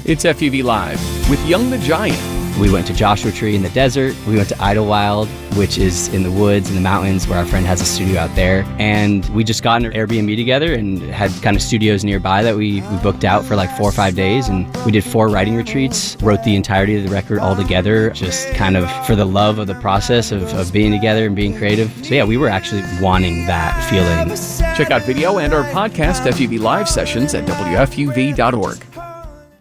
It's FUV Live with Young the Giant. We went to Joshua Tree in the desert. We went to Idlewild, which is in the woods, in the mountains, where our friend has a studio out there. And we just got an Airbnb together and had kind of studios nearby that we booked out for like 4 or 5 days. And we did 4 writing retreats, wrote the entirety of the record all together, just kind of for the love of the process of being together and being creative. So yeah, we were actually wanting that feeling. Check out video and our podcast FUV Live sessions at WFUV.org.